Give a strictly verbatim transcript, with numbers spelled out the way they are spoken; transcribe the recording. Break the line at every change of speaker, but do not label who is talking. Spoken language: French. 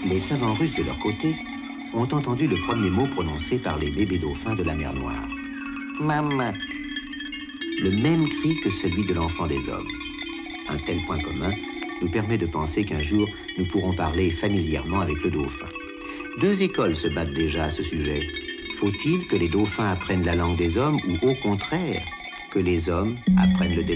Les savants russes, de leur côté, ont entendu le premier mot prononcé par les bébés dauphins de la mer Noire. Maman. Le même cri que celui de l'enfant des hommes. Un tel point commun nous permet de penser qu'un jour, nous pourrons parler familièrement avec le dauphin. Deux écoles se battent déjà à ce sujet. Faut-il que les dauphins apprennent la langue des hommes ou au contraire, que les hommes apprennent le